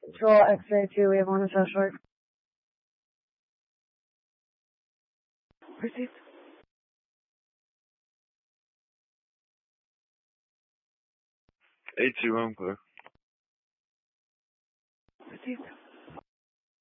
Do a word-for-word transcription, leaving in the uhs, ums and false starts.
Control X-ray two, we have one in South Shore. Received. eight two, I'm clear. Received.